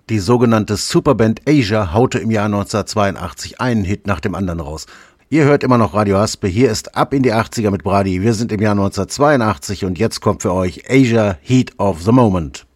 Die sogenannte Superband Asia haute im Jahr 1982 einen Hit nach dem anderen raus. Ihr hört immer noch Radio Haspe, hier ist Ab in die 80er mit Brady. Wir sind im Jahr 1982 und jetzt kommt für euch Asia Heat of the Moment.